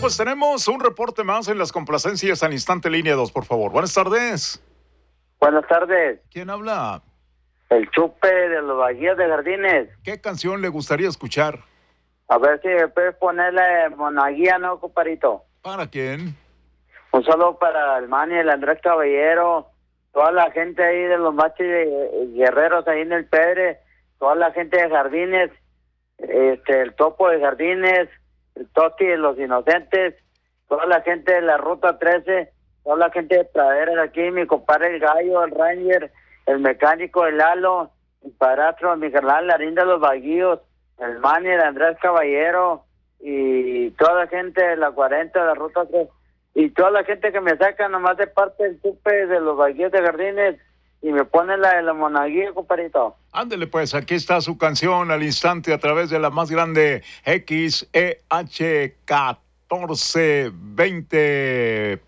pues tenemos un reporte más en las complacencias al instante, línea 2, por favor. Buenas tardes. Buenas tardes. ¿Quién habla? El Chupe de los Bajíos de Jardines. ¿Qué canción le gustaría escuchar? A ver si me puedes ponerle Monaguía, ¿no, comparito? ¿Para quién? Un saludo para el Manny, el Andrés Caballero, toda la gente ahí de los machos guerreros ahí en el Pedre, toda la gente de Jardines, el Topo de Jardines, el Toti de los Inocentes, toda la gente de la Ruta 13, toda la gente de Praderas aquí, mi compadre el Gallo, el Ranger, el mecánico, el Lalo, mi padrastro, mi carnal Larín de los Baguíos, el Manny, el Andrés Caballero, y toda la gente de la 40, de la Ruta 3, y toda la gente que me saca nomás de parte del Chupe de los Baguíos de Jardines, y me pone la de la Monaguía, compadrito. Ándele pues, aquí está su canción al instante a través de la más grande XEH 1420.